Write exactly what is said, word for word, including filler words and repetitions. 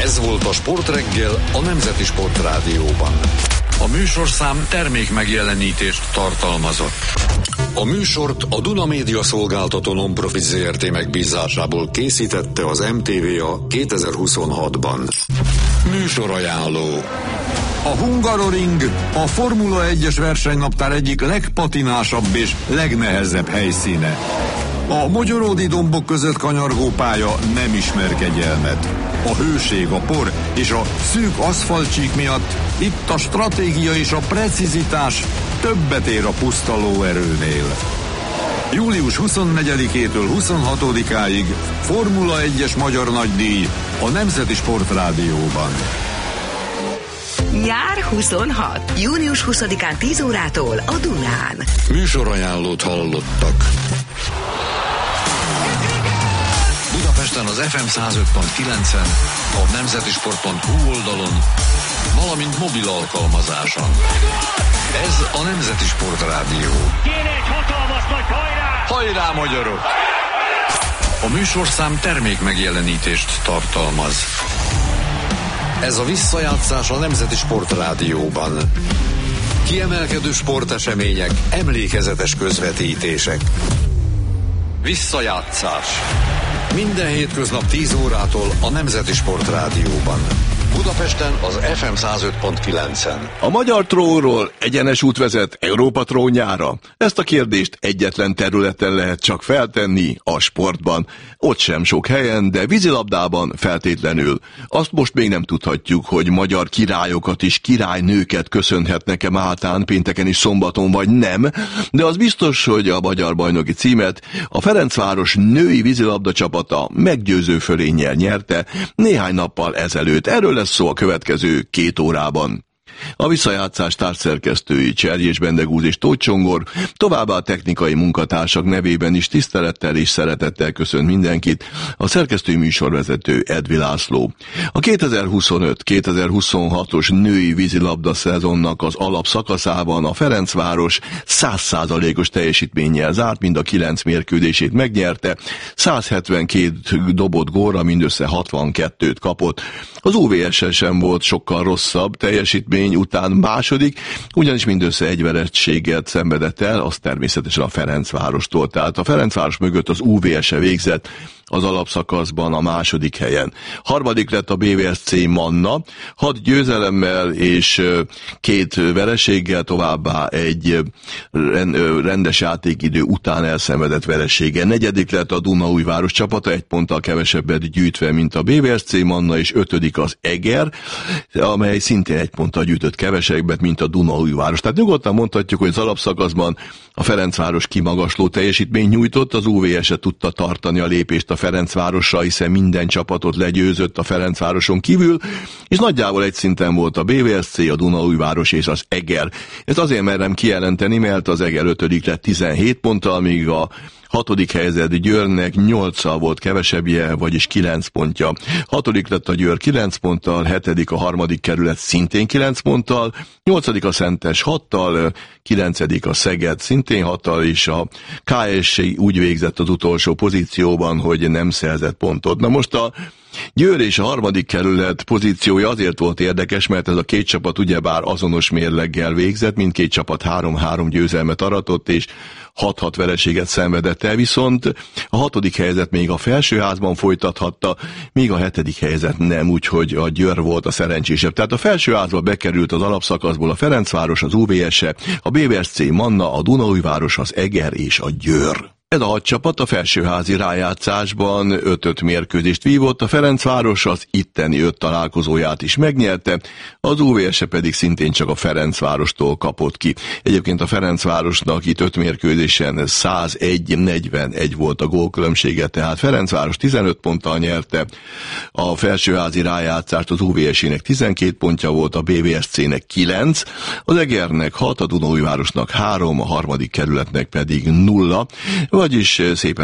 Ez volt a Sportreggel a Nemzeti Sportrádióban. A műsorszám termék megjelenítést tartalmazott. A műsort a Duna Média Szolgáltató Non-Profit Zrt. Megbízásából készítette az em té vé á kétezer-huszonhatban. Műsorajánló. A Hungaroring a Formula egyes versenynaptár egyik legpatinásabb és legnehezebb helyszíne. A mogyoródi dombok között kanyargó pálya nem ismer kegyelmet. A hőség, a por és a szűk aszfaltcsík miatt itt a stratégia és a precizitás többet ér a puszta lóerőnél. július huszonnegyedikétől huszonhatodikáig Formula egyes magyar nagydíj a Nemzeti Sportrádióban. Nyár huszonhat. június huszadikán tíz órától a Dunán. Műsorajánlót hallottak. Budapesten az ef em száz öt pont kilencen, a nemzetisport pont hu oldalon, valamint mobil alkalmazáson. Ez a Nemzeti Sportrádió. Kéne egy hatalmas nagy hajrá! Hajrá, magyarok! A műsorszám termék megjelenítést tartalmaz. Ez a visszajátszás a Nemzeti Sportrádióban. Kiemelkedő sportesemények, emlékezetes közvetítések. Visszajátszás. Minden hétköznap tíz órától a Nemzeti Sportrádióban. Budapesten az ef em száz öt pont kilencen. A magyar trónról egyenes út vezet Európa trónjára? Ezt a kérdést egyetlen területen lehet csak feltenni, a sportban. Ott sem sok helyen, de vízilabdában feltétlenül. Azt most még nem tudhatjuk, hogy magyar királyokat és királynőket köszönhetnek-e Máltán, pénteken és szombaton, vagy nem, de az biztos, hogy a magyar bajnoki címet a Ferencváros női vízilabda csapata meggyőző fölénnyel nyerte néhány nappal ezelőtt. Erről lesz szó a következő két órában. A visszajátszás társszerkesztői Cserjés Bendegúz és Tóth Csongor, továbbá a technikai munkatársak nevében is tisztelettel és szeretettel köszönt mindenkit, a szerkesztői műsorvezető Edvi László. A kétezer-huszonöt kétezer-huszonhatos női vízilabda szezonnak az alapszakaszában a Ferencváros száz százalékos teljesítménnyel zárt, mind a kilenc mérkőzését megnyerte, száz hetvenkét dobott gólra mindössze hatvankettőt kapott. Az u vé es sem volt sokkal rosszabb teljesítmény után második, ugyanis mindössze egy vereséget szenvedett el, az természetesen a Ferencvárostól. Tehát a Ferencváros mögött az u vé es végzett az alapszakaszban a második helyen. Harmadik lett a bé vé es cé Manna, hat győzelemmel és két vereséggel, továbbá egy rendes játékidő után elszenvedett veresége. Negyedik lett a Dunaújváros csapata, egy ponttal kevesebbet gyűjtve, mint a bé vé es cé Manna, és ötödik az Eger, amely szintén egy ponttal gyűjtött kevesebbet, mint a Dunaújváros. Tehát nyugodtan mondhatjuk, hogy az alapszakaszban a Ferencváros kimagasló teljesítményt nyújtott, az u vé es tudta tartani a lépést a Ferencvárosra, hiszen minden csapatot legyőzött a Ferencvároson kívül, és nagyjából egy szinten volt a bé vé es cé, a Dunaújváros és az Eger. Ez azért merem kijelenteni, mert az Eger ötödik lett tizenhét ponttal, míg a hatodik helyzet Győrnek nyolccal volt kevesebbje, vagyis kilenc pontja. Hatodik lett a Győr kilenc ponttal, hetedik a harmadik kerület szintén kilenc ponttal, nyolcadik a Szentes hattal, kilencedik a Szeged szintén hattal, és a ká es úgy végzett az utolsó pozícióban, hogy nem szerzett pontot. Na most a Győr és a harmadik kerület pozíciója azért volt érdekes, mert ez a két csapat ugyebár azonos mérleggel végzett, mindkét csapat három-három győzelmet aratott, és hat-hat vereséget szenvedett el, viszont a hatodik helyzet még a felsőházban folytathatta, míg a hetedik helyzet nem, úgyhogy a Győr volt a szerencsésebb. Tehát a felsőházba bekerült az alapszakaszból a Ferencváros, az u vé es, a bé vé es cé Manna, a Dunaújváros, az Eger és a Győr. Ez a hat csapat a felsőházi rájátszásban öt-öt mérkőzést vívott, a Ferencváros az itteni öt találkozóját is megnyerte, az u vé es pedig szintén csak a Ferencvárostól kapott ki. Egyébként a Ferencvárosnak itt öt mérkőzésen százegy negyvenegy volt a gólkülönbsége, tehát Ferencváros tizenöt ponttal nyerte a felsőházi rájátszást, az u vé es-ének tizenkét pontja volt, a bé vé es cé-nek kilenc, az Egernek hat, a Dunaújvárosnak három, a harmadik kerületnek pedig nulla, vagyis szépen